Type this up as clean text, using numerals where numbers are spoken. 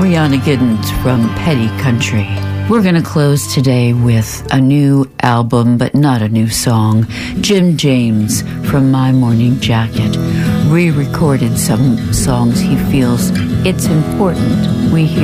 Rihanna Giddens from Petty Country. We're going to close today with a new album, but not a new song. Jim James from My Morning Jacket re-recorded some songs he feels it's important we hear